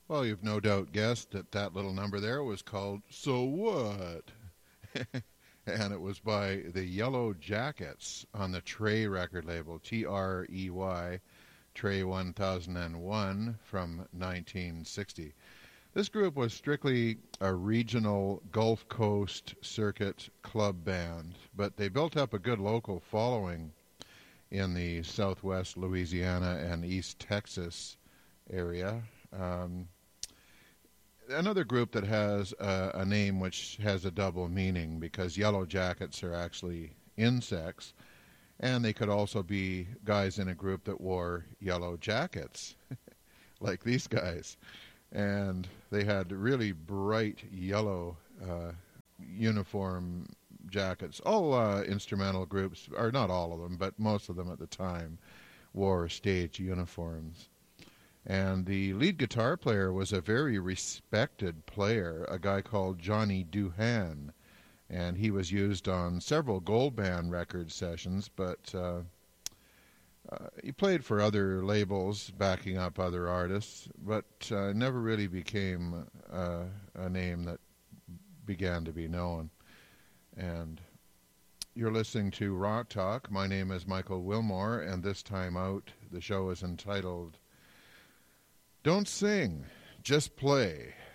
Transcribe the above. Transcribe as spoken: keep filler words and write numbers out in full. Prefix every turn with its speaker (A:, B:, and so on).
A: Well, you've no doubt guessed that that little number there was called So What? And it was by the Yellow Jackets on the Trey record label, T R E Y, Trey one thousand one from nineteen sixty. This group was strictly a regional Gulf Coast circuit club band, but they built up a good local following in the southwest Louisiana and East Texas area. Um, another group that has a, a name which has a double meaning, because yellow jackets are actually insects, and they could also be guys in a group that wore yellow jackets, like these guys. And they had really bright yellow uh, uniform jackets. All uh, instrumental groups, or not all of them, but most of them at the time, wore stage uniforms. And the lead guitar player was a very respected player, a guy called Johnny Duhan. And he was used on several Gold Band record sessions, but uh, uh, he played for other labels, backing up other artists, but uh, never really became uh, a name that began to be known. And you're listening to Rock Talk. My name is Michael Wilmore, and this time out, the show is entitled Don't Sing, Just Play.